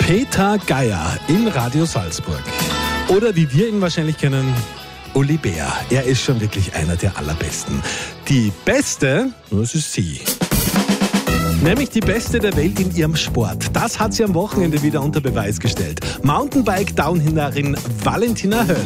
Peter Geier in Radio Salzburg. Oder wie wir ihn wahrscheinlich kennen, Uli Bär. Er ist schon wirklich einer der allerbesten. Die Beste, das ist sie. Nämlich die Beste der Welt in ihrem Sport. Das hat sie am Wochenende wieder unter Beweis gestellt. Mountainbike-Downhillerin Valentina Höll.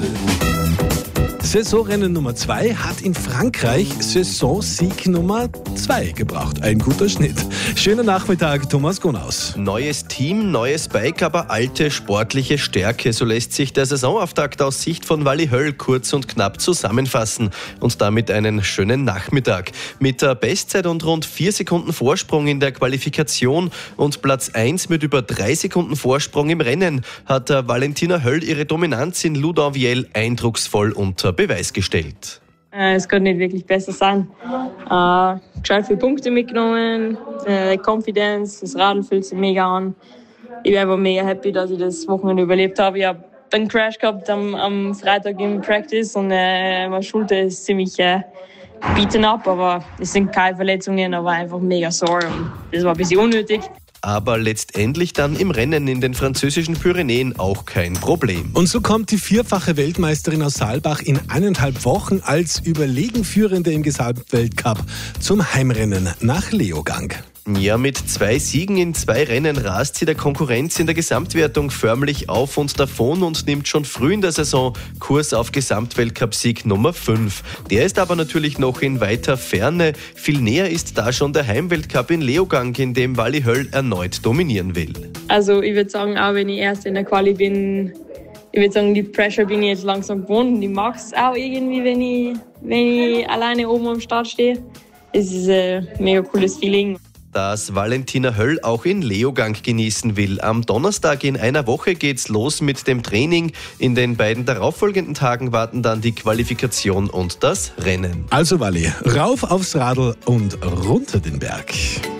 Saisonrennen Nummer 2 hat in Frankreich Saisonsieg Nummer 2 gebracht. Ein guter Schnitt. Schönen Nachmittag, Thomas Gonaus. Neues Team, neues Bike, aber alte sportliche Stärke. So lässt sich der Saisonauftakt aus Sicht von Vali Höll kurz und knapp zusammenfassen. Und damit einen schönen Nachmittag. Mit der Bestzeit und rund 4 Sekunden Vorsprung in der Qualifikation und Platz 1 mit über 3 Sekunden Vorsprung im Rennen hat Valentina Höll ihre Dominanz in Loudaunvielle eindrucksvoll unter Beweis gestellt. Es kann nicht wirklich besser sein. Schon viele Punkte mitgenommen, Confidence, das Radl fühlt sich mega an. Ich bin einfach mega happy, dass ich das Wochenende überlebt habe. Ich habe einen Crash gehabt am Freitag im Practice und meine Schulter ist ziemlich beaten up, aber es sind keine Verletzungen, aber einfach mega sore und das war ein bisschen unnötig. Aber letztendlich dann im Rennen in den französischen Pyrenäen auch kein Problem. Und so kommt die vierfache Weltmeisterin aus Saalbach in 1,5 Wochen als überlegen Führende im Gesamtweltcup zum Heimrennen nach Leogang. Ja, mit 2 Siegen in 2 Rennen rast sie der Konkurrenz in der Gesamtwertung förmlich auf und davon und nimmt schon früh in der Saison Kurs auf Gesamtweltcup-Sieg Nummer 5. Der ist aber natürlich noch in weiter Ferne. Viel näher ist da schon der Heimweltcup in Leogang, in dem Vali Höll erneut dominieren will. Also ich würde sagen, auch wenn ich erst in der Quali bin, ich würde sagen, die Pressure bin ich jetzt langsam gewohnt und ich mag es auch irgendwie, wenn ich alleine oben am Start stehe. Es ist ein mega cooles Feeling. Dass Valentina Höll auch in Leogang genießen will. Am Donnerstag in einer Woche geht's los mit dem Training. In den beiden darauffolgenden Tagen warten dann die Qualifikation und das Rennen. Also Vali, rauf aufs Radl und runter den Berg.